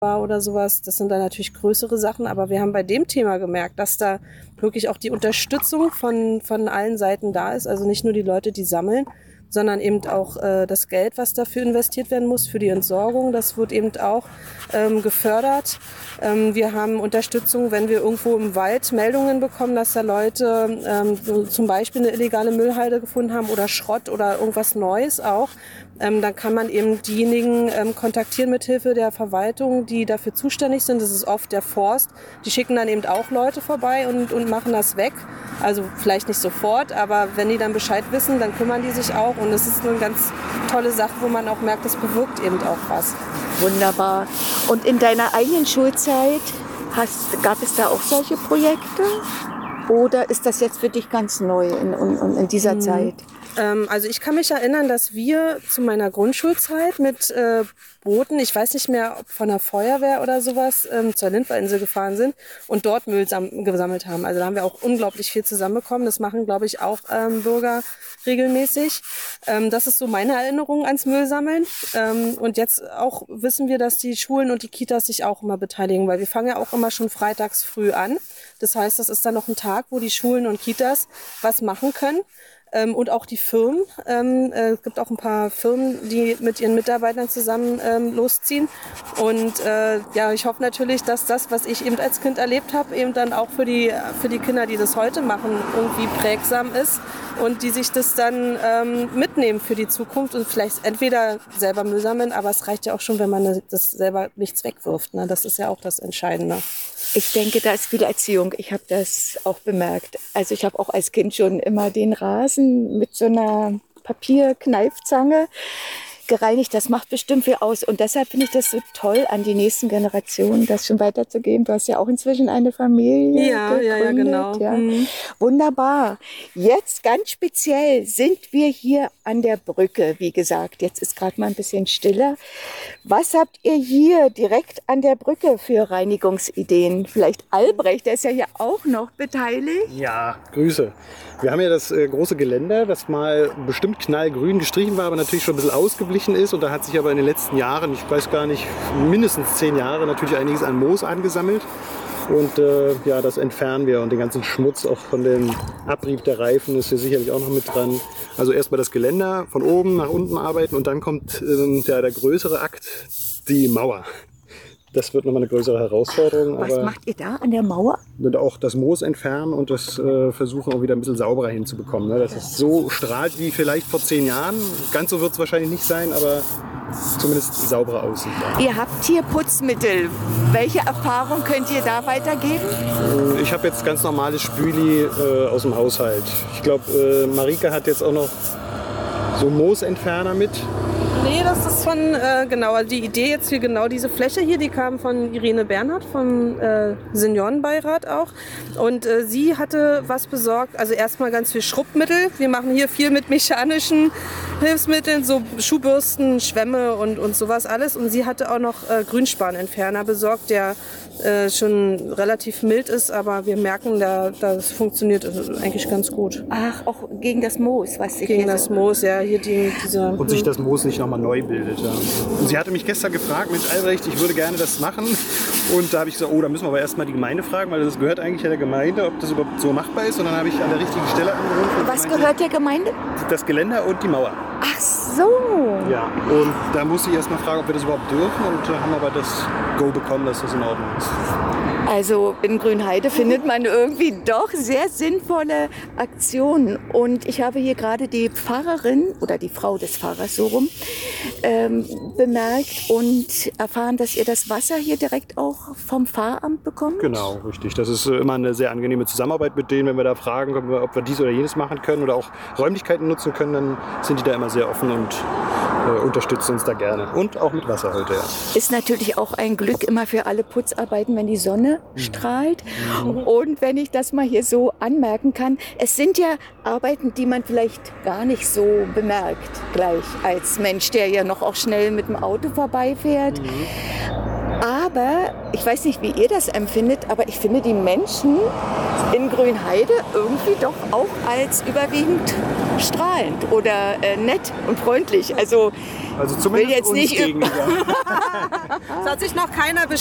war oder sowas. Das sind dann natürlich größere Sachen, aber wir haben bei dem Thema gemerkt, dass da wirklich auch die Unterstützung von allen Seiten da ist. Also nicht nur die Leute, die sammeln, sondern eben auch das Geld, was dafür investiert werden muss, für die Entsorgung. Das wird eben auch gefördert. Wir haben Unterstützung, wenn wir irgendwo im Wald Meldungen bekommen, dass da Leute so zum Beispiel eine illegale Müllhalde gefunden haben oder Schrott oder irgendwas Neues auch. Dann kann man eben diejenigen kontaktieren mit Hilfe der Verwaltung, die dafür zuständig sind. Das ist oft der Forst. Die schicken dann eben auch Leute vorbei und machen das weg. Also vielleicht nicht sofort, aber wenn die dann Bescheid wissen, dann kümmern die sich auch. Und es ist eine ganz tolle Sache, wo man auch merkt, das bewirkt eben auch was. Wunderbar. Und in deiner eigenen Schulzeit gab es da auch solche Projekte? Oder ist das jetzt für dich ganz neu in dieser Zeit? Also ich kann mich erinnern, dass wir zu meiner Grundschulzeit mit Booten, ich weiß nicht mehr, ob von der Feuerwehr oder sowas, zur Lindwallinsel gefahren sind und dort Müll gesammelt haben. Also da haben wir auch unglaublich viel zusammenbekommen. Das machen, glaube ich, auch Bürger regelmäßig. Das ist so meine Erinnerung ans Müllsammeln. Und jetzt auch wissen wir, dass die Schulen und die Kitas sich auch immer beteiligen, weil wir fangen ja auch immer schon freitags früh an. Das heißt, das ist dann noch ein Tag, wo die Schulen und Kitas was machen können. Und auch die Firmen. Es gibt auch ein paar Firmen, die mit ihren Mitarbeitern zusammen losziehen. Und ja, ich hoffe natürlich, dass das, was ich eben als Kind erlebt habe, eben dann auch für die Kinder, die das heute machen, irgendwie prägsam ist und die sich das dann mitnehmen für die Zukunft und vielleicht entweder selber Müll sammeln, aber es reicht ja auch schon, wenn man das selber nichts wegwirft. Ne? Das ist ja auch das Entscheidende. Ich denke, da ist viel Erziehung. Ich habe das auch bemerkt. Also ich habe auch als Kind schon immer den Rasen mit so einer Papierkneifzange gereinigt. Das macht bestimmt viel aus. Und deshalb finde ich das so toll, an die nächsten Generationen das schon weiterzugeben. Du hast ja auch inzwischen eine Familie gegründet. Ja, genau. Ja. Wunderbar. Jetzt ganz speziell sind wir hier an der Brücke. Wie gesagt, jetzt ist gerade mal ein bisschen stiller. Was habt ihr hier direkt an der Brücke für Reinigungsideen? Vielleicht Albrecht, der ist ja hier auch noch beteiligt. Ja, Grüße. Wir haben ja das große Geländer, das mal bestimmt knallgrün gestrichen war, aber natürlich schon ein bisschen ausgeblichen ist. Und da hat sich aber in den letzten Jahren, ich weiß gar nicht, mindestens 10 Jahre natürlich einiges an Moos angesammelt. Und ja, das entfernen wir und den ganzen Schmutz auch von dem Abrieb der Reifen ist hier sicherlich auch noch mit dran. Also erstmal das Geländer von oben nach unten arbeiten und dann kommt ja, der größere Akt, die Mauer. Das wird nochmal eine größere Herausforderung. Was macht ihr da an der Mauer? Und auch das Moos entfernen und das versuchen auch wieder ein bisschen sauberer hinzubekommen. Ne? Dass es so strahlt wie vielleicht vor 10 Jahren. Ganz so wird es wahrscheinlich nicht sein, aber zumindest sauberer aussieht. Ja. Ihr habt hier Putzmittel. Welche Erfahrung könnt ihr da weitergeben? Ich habe jetzt ganz normales Spüli aus dem Haushalt. Ich glaube, Marike hat jetzt auch noch so Moosentferner mit. Nee, das ist von, genau, also die Idee jetzt für genau diese Fläche hier, die kam von Irene Bernhardt vom Seniorenbeirat auch. Und sie hatte was besorgt, also erstmal ganz viel Schrubbmittel. Wir machen hier viel mit mechanischen Hilfsmitteln, so Schuhbürsten, Schwämme und sowas alles. Und sie hatte auch noch Grünspanentferner besorgt, der schon relativ mild ist, aber wir merken, das funktioniert eigentlich ganz gut. Ach, auch gegen das Moos, was ich Gegen das Moos, ja, hier dieser... Und sich das Moos nicht nochmal neu bildet. Ja. Und sie hatte mich gestern gefragt, Mensch Albrecht, ich würde gerne das machen. Und da habe ich gesagt, oh, da müssen wir aber erstmal die Gemeinde fragen, weil das gehört eigentlich der Gemeinde, ob das überhaupt so machbar ist. Und dann habe ich an der richtigen Stelle angerufen. Was gehört der Gemeinde? Das Geländer und die Mauer. Ach so. Ja, und da musste ich erstmal fragen, ob wir das überhaupt dürfen und haben aber das Go bekommen, dass das in Ordnung ist. Also in Grünheide findet man irgendwie doch sehr sinnvolle Aktionen. Und ich habe hier gerade die Pfarrerin oder die Frau des Pfarrers so rum bemerkt und erfahren, dass ihr das Wasser hier direkt auch vom Pfarramt bekommt. Genau, richtig. Das ist immer eine sehr angenehme Zusammenarbeit mit denen. Wenn wir da fragen, ob wir dies oder jenes machen können oder auch Räumlichkeiten nutzen können, dann sind die da immer sehr offen und unterstützen uns da gerne. Und auch mit Wasser heute, ja. Ist natürlich auch ein Glück immer für alle Putzarbeiten, wenn die Sonne strahlt. Und wenn ich das mal hier so anmerken kann, es sind ja Arbeiten, die man vielleicht gar nicht so bemerkt gleich als Mensch, der ja noch auch schnell mit dem Auto vorbeifährt. Aber ich weiß nicht, wie ihr das empfindet, aber ich finde die Menschen in Grünheide irgendwie doch auch als überwiegend strahlend oder nett und freundlich. Also Also zumindest jetzt uns nicht gegenüber. Es hat sich noch keiner